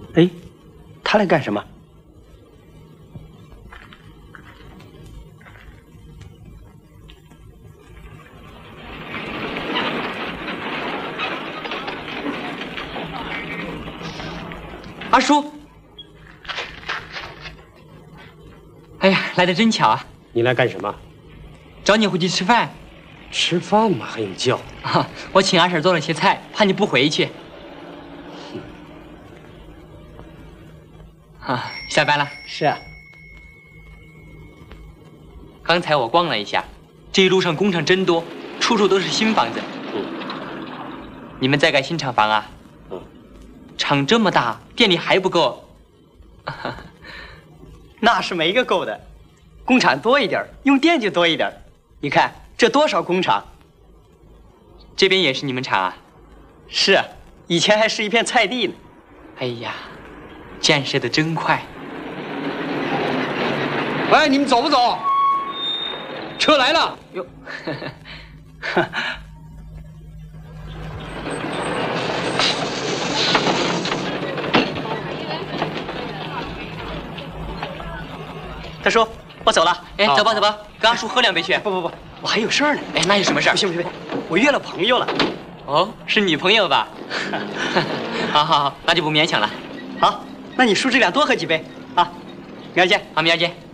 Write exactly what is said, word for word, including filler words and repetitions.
哎，他来干什么？ 阿叔，哎呀，来的真巧啊！ 你来干什么？ 找你回去吃饭。 吃饭嘛，还用叫？ 啊，我请阿婶做了些菜，怕你不回去。啊，下班了。 是啊。 刚才我逛了一下，这一路上工厂真多，处处都是新房子。 嗯。 你们在盖新厂房啊？ 嗯。 厂这么大，店里还不够。 那是没个够的，工厂多一点，用电就多一点。你看这多少工厂？ 这边也是你们厂啊？ 是啊，以前还是一片菜地呢。 哎呀，建设的真快。 喂，你们走不走？车来了。 哟。 大叔，我走了。 哎，走吧走吧，跟阿叔喝两杯去。 不不不，我还有事儿呢。 哎，那有什么事儿？ 不行不行，我约了朋友了。 哦，是女朋友吧？好好好，那就不勉强了。 好，那你叔侄俩多喝几杯啊。明儿见。 好，明儿见。